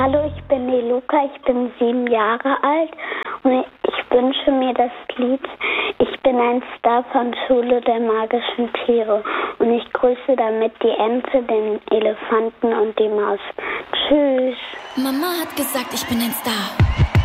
Hallo, ich bin die Luca, ich bin 7 Jahre alt und ich wünsche mir das Lied Ich bin ein Star von Schule der magischen Tiere und ich grüße damit die Ente, den Elefanten und die Maus. Tschüss. Mama hat gesagt, ich bin ein Star.